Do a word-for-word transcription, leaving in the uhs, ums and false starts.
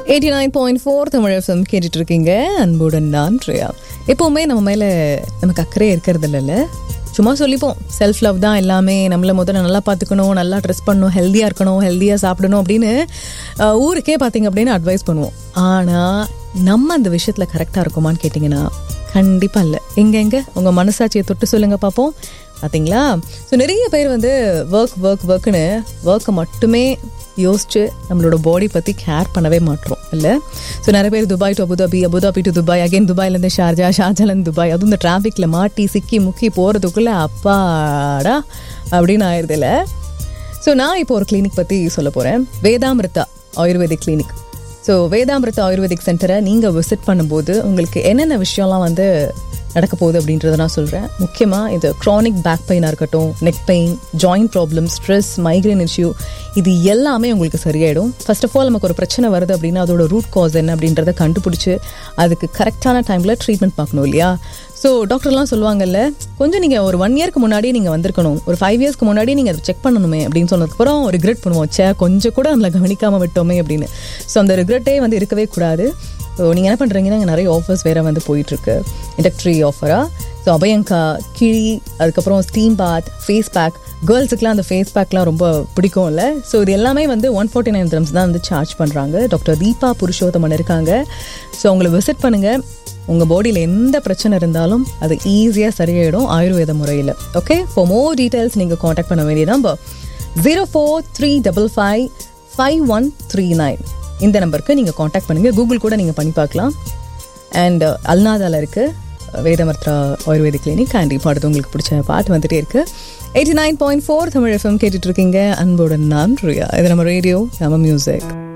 Eighty nine point four Tamil FM கேட்டுட்டு இருக்கீங்க. அன்புடன் நான் ப்ரியா. எப்போவுமே நம்ம மேலே நமக்கு அக்கறை இருக்கிறது இல்லைல்ல, சும்மா சொல்லிப்போம் செல்ஃப் லவ் தான் எல்லாமே, நம்மளை முதல்ல நல்லா பார்த்துக்கணும், நல்லா ட்ரெஸ் பண்ணணும், ஹெல்த்தியாக இருக்கணும், ஹெல்த்தியாக சாப்பிடணும் அப்படின்னு ஊருக்கே பார்த்தீங்க அப்படின்னு அட்வைஸ் பண்ணுவோம். ஆனால் நம்ம அந்த விஷயத்தில் கரெக்டாக இருக்குமான்னு கேட்டிங்கன்னா கண்டிப்பாக இல்லை. எங்கே எங்கே உங்கள் மனசாட்சியை தொட்டு சொல்லுங்கள் பார்ப்போம். பார்த்தீங்களா? ஸோ நிறைய பேர் வந்து ஒர்க் ஒர்க் ஒர்க்குன்னு ஒர்க்கை மட்டுமே யோசிச்சு நம்மளோட பாடி பற்றி கேர் பண்ணவே மாட்டோம் இல்லை. ஸோ நிறைய பேர் Dubai to Abu Dhabi, Abu Dhabi to Dubai, again துபாயிலேருந்து Sharjah, ஷார்ஜாலேருந்து Dubai, அதுவும் இந்த டிராஃபிக்கில் மாட்டி சிக்கி முக்கி போகிறதுக்குள்ளே அப்பாடா அப்படின்னு ஆயிடுது இல்லை. ஸோ நான் இப்போ ஒரு கிளினிக் பற்றி சொல்ல போகிறேன், Vedamrutha ayurvedic clinic. So Vedamrutha ayurvedic சென்டரை நீங்கள் விசிட் பண்ணும்போது உங்களுக்கு என்னென்ன விஷயம்லாம் வந்து நடக்க போகுது அப்படின்றத நான் சொல்கிறேன். முக்கியமாக இது க்ரானிக் பேக் பெயினாக இருக்கட்டும், neck pain, joint problem, stress, migraine issue, இது எல்லாமே உங்களுக்கு சரியாயிடும். ஃபர்ஸ்ட் ஆஃப் ஆல் நமக்கு ஒரு பிரச்சனை வருது அப்படின்னா அதோட ரூட் காஸ் என்ன அப்படின்றத கண்டுபிடிச்சி அதுக்கு கரெக்டான டைமில் ட்ரீட்மெண்ட் பார்க்கணும் இல்லையா. ஸோ டாக்டர்லாம் சொல்லுவாங்கல்ல, கொஞ்சம் நீங்கள் ஒரு ஒன் இயர்க்கு முன்னாடி நீங்கள் வந்திருக்கணும், ஒரு ஃபைவ் இயர்ஸ்க்கு முன்னாடி நீங்கள் அதை செக் பண்ணணுமே அப்படின்னு சொன்னதுக்கப்புறம் ரிக்ரெட் பண்ணுவோம், சே கொஞ்சம் கூட நம்மளை கவனிக்காமல் விட்டோமே அப்படின்னு. ஸோ அந்த ரிக்ரெட்டே வந்து இருக்கவே கூடாது. ஸோ நீங்கள் என்ன பண்ணுறீங்கன்னா, இங்கே நிறைய ஆஃபர்ஸ் வேறு வந்து போயிட்டுருக்கு, இண்டக்ட்ரி ஆஃபராக. ஸோ அபயங்கா, கிழி, அதுக்கப்புறம் ஸ்டீம் பாத், ஃபேஸ் பேக், கேர்ள்ஸுக்குலாம் அந்த ஃபேஸ் பேக்லாம் ரொம்ப பிடிக்கும் இல்லை. ஸோ இது எல்லாமே வந்து ஒன் ஃபார்ட்டி நைன் திரம்ஸ் தான் வந்து சார்ஜ் பண்ணுறாங்க. டாக்டர் தீபா புருஷோத்தமன் இருக்காங்க. ஸோ அவங்களை விசிட் பண்ணுங்கள். உங்கள் பாடியில் எந்த பிரச்சனை இருந்தாலும் அது ஈஸியாக சரியாயிடும் ஆயுர்வேத முறையில். ஓகே, ஃபார் மோர் டீட்டெயில்ஸ் நீங்கள் காண்டாக்ட் பண்ண வேண்டிய number zero four three double five five one three nine. இந்த நம்பருக்கு நீங்கள் காண்டாக்ட் பண்ணுங்கள். கூகுள் கூட நீங்கள் பண்ணி பார்க்கலாம். அண்ட் அல்நாதாவில் இருக்குது வேதாமிருதா ஆயுர்வேதிக் கிளினிக். அண்ட் இப்போ அடுத்து உங்களுக்கு பிடிச்ச பாட்டு வந்துகிட்டே இருக்குது. Eighty nine point four Tamil FM கேட்டுட்ருக்கீங்க. அன்புடன் நான் ரியா. இது நம்ம ரேடியோ, நம்ம மியூசிக்.